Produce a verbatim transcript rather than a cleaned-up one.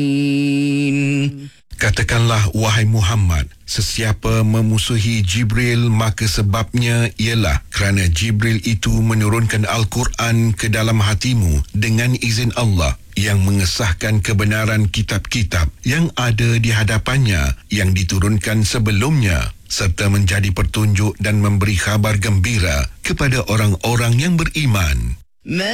Katakanlah, wahai Muhammad, sesiapa memusuhi Jibril, maka sebabnya ialah kerana Jibril itu menurunkan Al-Quran ke dalam hatimu dengan izin Allah yang mengesahkan kebenaran kitab-kitab yang ada di hadapannya yang diturunkan sebelumnya, serta menjadi petunjuk dan memberi khabar gembira kepada orang-orang yang beriman.